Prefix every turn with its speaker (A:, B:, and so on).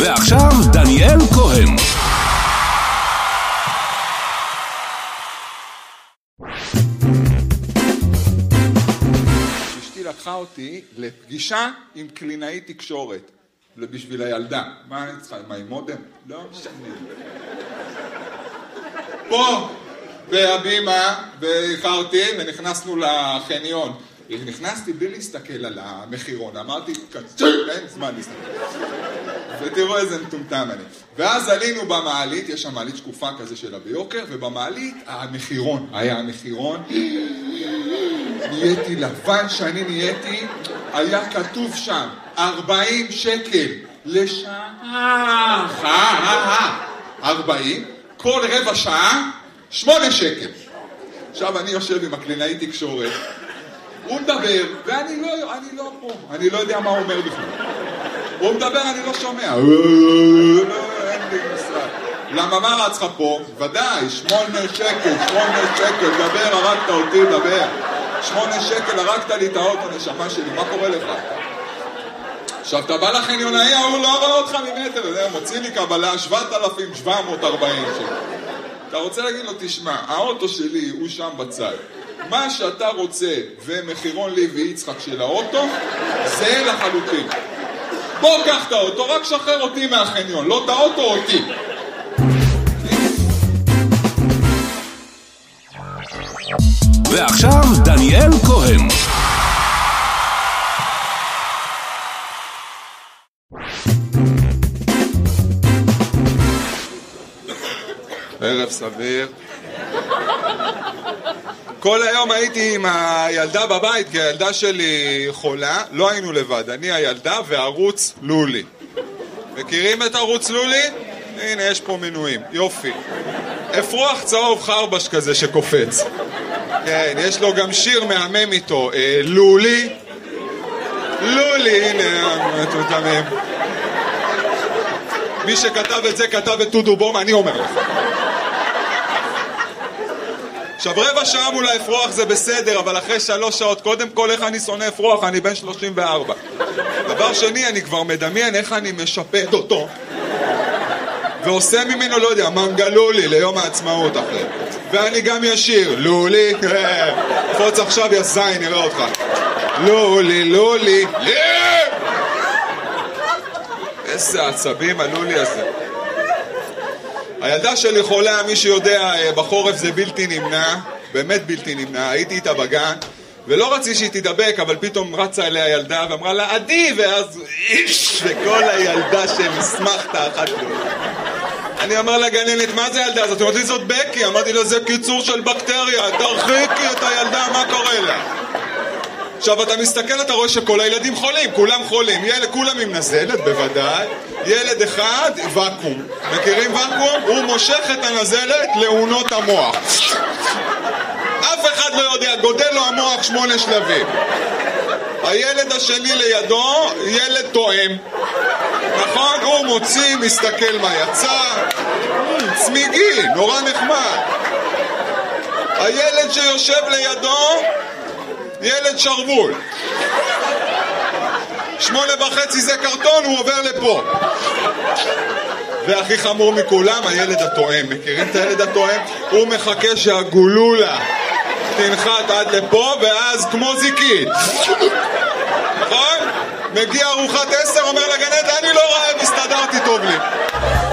A: ועכשיו דניאל כהן.
B: אשתי לקחה אותי לפגישה עם קלינאית תקשורת בשביל הילדה. מה אני צריכה? מה, עם מודם? לא משנה. פה בהבימה ואיחרתי ונכנסנו לחניון. נכנסתי בלי להסתכל על המחירון, אמרתי, אין זמן להסתכל. ותראו איזה מטומטם אני. ואז עלינו במעלית, יש שם מעלית שקופה כזה שלה ביוקר, ובמעלית המחירון, היה המחירון. נהייתי לבן שאני נהייתי, היה כתוב שם 40 שקל לשעה. 40, כל רבע שעה 8 שקל. עכשיו אני יושב עם הקלינאי תקשורת, הוא מדבר, ואני לא פה, אני לא יודע מה הוא אומר בכלל. הוא מדבר, אני לא שומע. אין לי משרד. למה מה רץ לך פה? ודאי, 8 שקל, דבר, הרגת אותי, דבר. 8 שקל, הרגת לי את האוטו, נשמה שלי, מה קורה לך? עכשיו, אתה בא לחניונאי, הוא לא רואה אותך ממטר, מוציא לי קבלה 7,740 שקל. אתה רוצה להגיד לו, תשמע, האוטו שלי הוא שם בצד. מה שאתה רוצה ומחירון לי ויצחק של האוטו, זה לחלוטין. בוא קח את האוטו, רק שחרר אותי מהחניון, לא את האוטו אותי.
A: ועכשיו דניאל כהן.
B: ערב סביר. כל היום הייתי עם הילדה בבית, כי הילדה שלי חולה, לא היינו לבד, אני הילדה וערוץ לולי. מכירים את ערוץ לולי? הנה, יש פה מנויים, יופי. אפרוח צהוב חרבש כזה שקופץ. כן, יש לו גם שיר מהמם איתו, לולי. לולי, הנה, מטומטמים. מי שכתב את זה כתב את טודו בום, אני אומר לך. עכשיו רבע שעה מול האפרוח זה בסדר, אבל אחרי 3 שעות, קודם כל איך אני שונא אפרוח, אני בן 34. דבר שני, אני כבר מדמיין איך אני משפט אותו ועושה ממנו, לא יודע, מנגלולי ליום העצמאות אחרי. ואני גם ישיר, לולי, קפוץ עכשיו יזיין, נראה אותך. לולי, לולי, איזה עצבים הלולי הזה. הילדה שלי חולה, מי שיודע, בחורף זה בלתי נמנע, באמת בלתי נמנע. הייתי איתה בגן, ולא רציתי שהיא תדבק, אבל פתאום רצה אליה ילדה ואמרה לה, עדי, ואז איש, וכל הילדה שמסמכת אחת לו. אני אמר לה, גננת, מה זה ילדה הזאת? אמרתי, זאת בקי. אמרתי לה, זה קיצור של בקטריה, תרחיקי את הילדה, מה קורה לה? עכשיו אתה מסתכל, אתה רואה שכל הילדים חולים, כולם חולים, כולם עם נזלת בוודאי, ילד אחד וקום, מכירים וקום? הוא מושך את הנזלת לעונות המוח, אף אחד לא יודע, גודל לו המוח 8 שלבים. הילד השני לידו, ילד תואם, נכון? הוא מוציא, מסתכל מה יצא, צמיגי, נורא נחמד. הילד שיושב לידו, ילד שרבול. 8:30 זה קרטון, הוא עובר לפה. והכי חמור מכולם, הילד התואם. מכירים את הילד התואם? הוא מחכה שהגולולה תנחת עד לפה, ואז כמו זיקית. נכון? מגיע ארוחת 10, אומר לגננת, אני לא רעב, הסתדרתי טוב לי.